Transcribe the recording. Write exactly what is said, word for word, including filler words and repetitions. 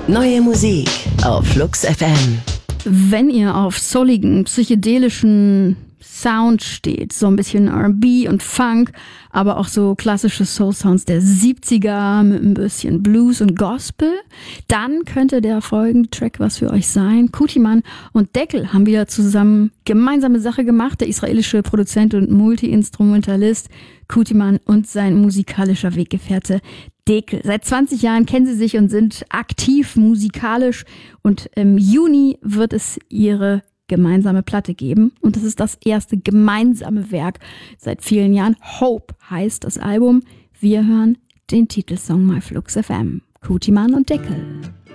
Neue Musik auf Flux F M. Wenn ihr auf souligen, psychedelischen Sound steht, so ein bisschen R and B und Funk, aber auch so klassische Soul-Sounds der siebziger mit ein bisschen Blues und Gospel, dann könnte der folgende Track was für euch sein. Kutiman und Deckel haben wieder zusammen gemeinsame Sache gemacht. Der israelische Produzent und Multi-Instrumentalist Kutiman und sein musikalischer Weggefährte Deckel. Seit zwanzig Jahren kennen sie sich und sind aktiv musikalisch und im Juni wird es ihre gemeinsame Platte geben und das ist das erste gemeinsame Werk seit vielen Jahren. Hope heißt das Album. Wir hören den Titelsong My Flux F M. Kutiman und Deckel.